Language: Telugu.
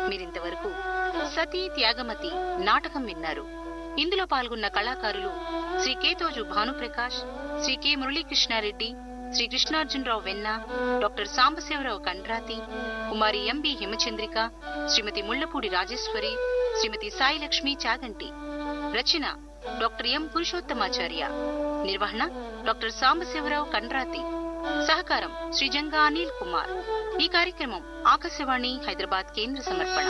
మీరింతవరకు సతీ త్యాగమతి నాటకం విన్నారు. ఇందులో పాల్గొన్న కళాకారులు శ్రీ కేతోజు భానుప్రకాష్, శ్రీ కె మురళీకృష్ణారెడ్డి, శ్రీ కృష్ణార్జునరావు వెన్న, డాక్టర్ సాంబశివరావు కండ్రాతి, కుమారి ఎంబి హిమచంద్రిక, శ్రీమతి ముళ్లపూడి రాజేశ్వరి, శ్రీమతి సాయిలక్ష్మి చాగంటి. రచన డాక్టర్ ఎం పురుషోత్తమాచార్య. నిర్వహణ డాక్టర్ సాంబశివరావు కండ్రాతి. సహకారం శ్రీ జంగా అనిల్ కుమార్. ఈ కార్యక్రమం ఆకాశవాణి హైదరాబాద్ కేంద్ర సమర్పణ.